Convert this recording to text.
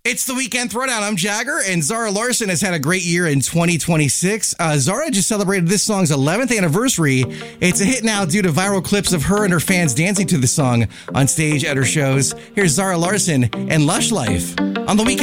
It's the Weekend Throwdown. I'm Jagger, and Zara Larsson has had a great year in 2026. Zara just celebrated this song's 11th anniversary. It's a hit now due to viral clips of her and her fans dancing to the song on stage at her shows. Here's Zara Larsson and Lush Life on the Weekend.